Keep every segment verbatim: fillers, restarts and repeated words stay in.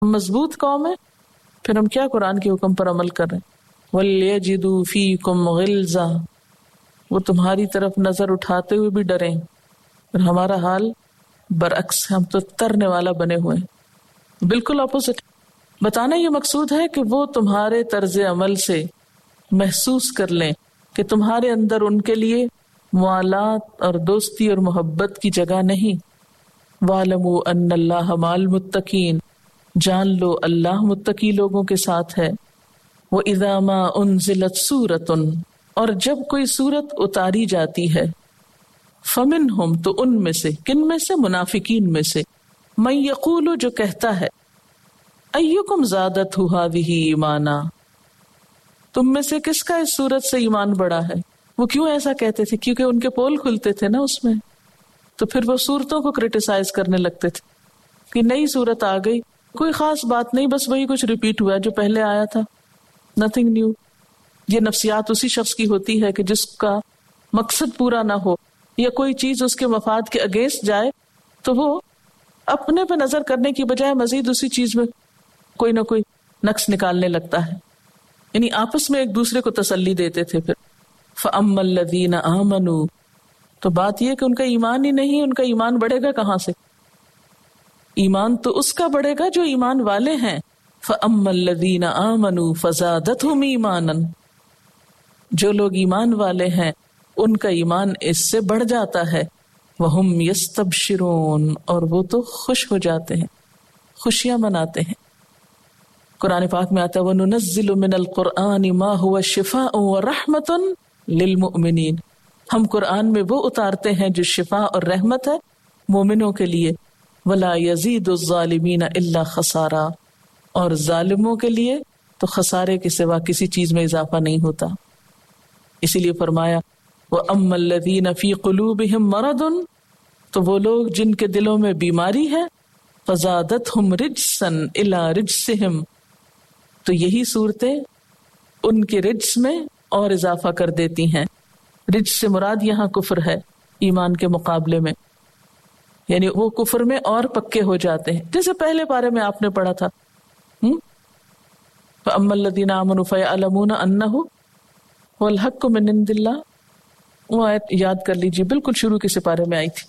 مضبوط قوم ہے پھر ہم کیا قرآن کے حکم پر عمل کر رہے ہیں. وَلْيَجِدُوا فِيكُمْ غِلْظَةً، وہ تمہاری طرف نظر اٹھاتے ہوئے بھی ڈریں. اور ہمارا حال برعکس، ہم تو ترنے والا بنے ہوئے ہیں، بالکل اپوزٹ. بتانا یہ مقصود ہے کہ وہ تمہارے طرز عمل سے محسوس کر لیں کہ تمہارے اندر ان کے لیے موالات اور دوستی اور محبت کی جگہ نہیں. وَاعْلَمُوا أَنَّ اللَّهَ مَعَ الْمُتَّقِينَ، جان لو اللہ متقی لوگوں کے ساتھ ہے. وَإِذَا مَا أُنزِلَتْ سُورَةٌ، اور جب کوئی سورت اتاری جاتی ہے، فَمِنْهُمْ، تو ان میں سے، کن میں سے؟ منافقین میں سے، مَن يَقُولُ، جو کہتا ہے، أَيُّكُمْ زَادَتْهُ هَٰذِهِ إِيمَانًا، تم میں سے کس کا اس سورت سے ایمان بڑا ہے؟ وہ کیوں ایسا کہتے تھے؟ کیونکہ ان کے پول کھلتے تھے نا اس میں، تو پھر وہ سورتوں کو کرٹیسائز کرنے لگتے تھے کہ نئی سورت آ گئی، کوئی خاص بات نہیں، بس وہی کچھ ریپیٹ ہوا جو پہلے آیا تھا، نتھنگ نیو. یہ نفسیات اسی شخص کی ہوتی ہے کہ جس کا مقصد پورا نہ ہو یا کوئی چیز اس کے مفاد کے اگینسٹ جائے تو وہ اپنے پہ نظر کرنے کی بجائے مزید اسی چیز میں کوئی نہ کوئی نقص نکالنے لگتا ہے. یعنی آپس میں ایک دوسرے کو تسلی دیتے تھے. پھر فَأَمَّا الَّذِينَ آمَنُوا، تو بات یہ کہ ان کا ایمان ہی نہیں، ان کا ایمان بڑھے گا کہاں سے؟ ایمان تو اس کا بڑھے گا جو ایمان والے ہیں. فَأَمَّا الَّذِينَ آمَنُوا فَزَادَتْهُمْ إِيمَانًا، جو لوگ ایمان والے ہیں ان کا ایمان اس سے بڑھ جاتا ہے. وَهُمْ يَسْتَبْشِرُونَ، اور وہ تو خوش ہو جاتے ہیں، خوشیاں مناتے ہیں. قرآن پاک میں آتا ہے وَنُنَزِّلُ مِنَ الْقُرْآنِ مَا هُوَ شِفَاءٌ وَرَحْمَةٌ لِلْمُؤْمِنِينَ، ہم قرآن میں وہ اتارتے ہیں جو شفا اور رحمت ہے مومنوں کے لیے. وَلَا يَزِيدُ الظَّالِمِينَ إِلَّا خَسَارًا، اور ظالموں کے لیے تو خسارے کے سوا کسی چیز میں اضافہ نہیں ہوتا. اسی لیے فرمایا وَأَمَّا الَّذِينَ فِي قُلُوبِهِم مَرَضٌ، تو وہ لوگ جن کے دلوں میں بیماری ہے، فَزَادَتْهُمْ رِجْسًا إِلَىٰ رِجْسِهِمْ، تو یہی صورتیں ان کے رجس میں اور اضافہ کر دیتی ہیں. رجس سے مراد یہاں کفر ہے ایمان کے مقابلے میں، یعنی وہ کفر میں اور پکے ہو جاتے ہیں، جیسے پہلے پارے میں آپ نے پڑھا تھا فَأَمَّا الَّذِينَ آمَنُوا فَيَعْلَمُونَ أَنَّهُ هُوَ الْحَقُّ مِنْ عِنْدِ اللَّهِ، وہ آیت یاد کر لیجیے، بالکل شروع کے سپارے میں آئی تھی.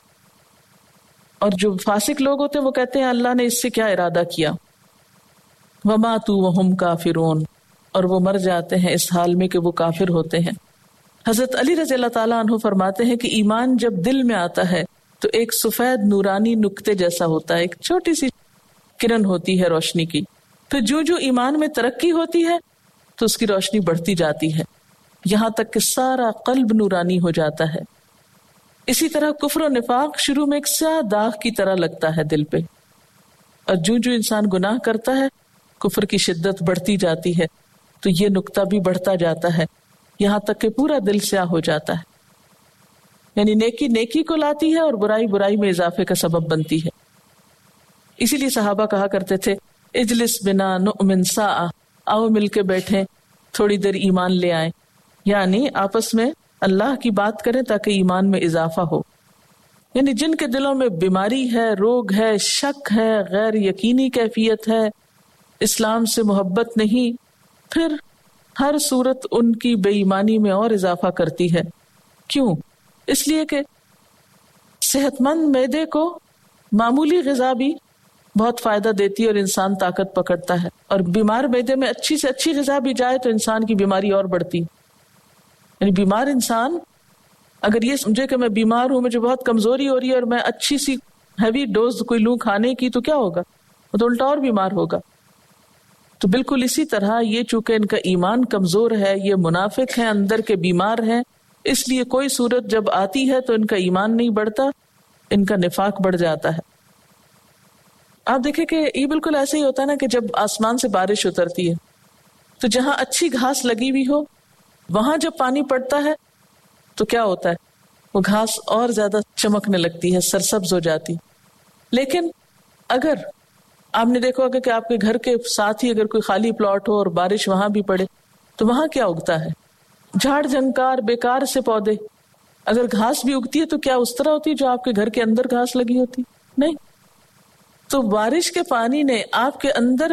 اور جو فاسق لوگ ہوتے ہیں وہ کہتے ہیں اللہ نے اس سے کیا ارادہ کیا. وَمَاتُوا وَهُمْ كَافِرُونَ، اور وہ مر جاتے ہیں اس حال میں کہ وہ کافر ہوتے ہیں. حضرت علی رضی اللہ تعالیٰ عنہ فرماتے ہیں کہ ایمان جب دل میں آتا ہے تو ایک سفید نورانی نقطے جیسا ہوتا ہے، ایک چھوٹی سی کرن ہوتی ہے روشنی کی. پھر جو جو ایمان میں ترقی ہوتی ہے تو اس کی روشنی بڑھتی جاتی ہے، یہاں تک کہ سارا قلب نورانی ہو جاتا ہے. اسی طرح کفر و نفاق شروع میں ایک سیاہ داغ کی طرح لگتا ہے دل پہ، اور جو جو انسان گناہ کرتا ہے کفر کی شدت بڑھتی جاتی ہے تو یہ نقطہ بھی بڑھتا جاتا ہے یہاں تک کہ پورا دل سیاہ ہو جاتا ہے. یعنی نیکی نیکی کو لاتی ہے اور برائی برائی میں اضافے کا سبب بنتی ہے. اسی لیے صحابہ کہا کرتے تھے اجلس بنا نؤمن ساعہ، آؤ مل کے بیٹھیں تھوڑی دیر ایمان لے آئیں، یعنی آپس میں اللہ کی بات کریں تاکہ ایمان میں اضافہ ہو. یعنی جن کے دلوں میں بیماری ہے، روگ ہے، شک ہے، غیر یقینی کیفیت ہے، اسلام سے محبت نہیں، پھر ہر صورت ان کی بے ایمانی میں اور اضافہ کرتی ہے. کیوں؟ اس لیے کہ صحت مند معدے کو معمولی غذا بھی بہت فائدہ دیتی ہے اور انسان طاقت پکڑتا ہے، اور بیمار معدے میں اچھی سے اچھی غذا بھی جائے تو انسان کی بیماری اور بڑھتی. یعنی بیمار انسان اگر یہ سمجھے کہ میں بیمار ہوں، مجھے بہت کمزوری ہو رہی ہے اور میں اچھی سی ہیوی ڈوز کوئی لوں کھانے کی، تو کیا ہوگا؟ وہ تو الٹا اور بیمار ہوگا. تو بالکل اسی طرح یہ چونکہ ان کا ایمان کمزور ہے، یہ منافق ہیں، اندر کے بیمار ہیں، اس لیے کوئی صورت جب آتی ہے تو ان کا ایمان نہیں بڑھتا، ان کا نفاق بڑھ جاتا ہے. آپ دیکھیں کہ یہ بالکل ایسے ہی ہوتا ہے نا کہ جب آسمان سے بارش اترتی ہے تو جہاں اچھی گھاس لگی ہوئی ہو وہاں جب پانی پڑتا ہے تو کیا ہوتا ہے؟ وہ گھاس اور زیادہ چمکنے لگتی ہے، سرسبز ہو جاتی. لیکن اگر آپ نے دیکھا ہوگا کہ آپ کے گھر کے ساتھ ہی اگر کوئی خالی پلاٹ ہو اور بارش وہاں بھی پڑے تو وہاں کیا اگتا ہے؟ جھاڑ جھنکار بیکار سے پودے. اگر گھاس بھی اگتی ہے تو کیا اس طرح ہوتی ہے جو آپ کے گھر کے اندر گھاس لگی ہوتی؟ نہیں. تو بارش کے پانی نے آپ کے اندر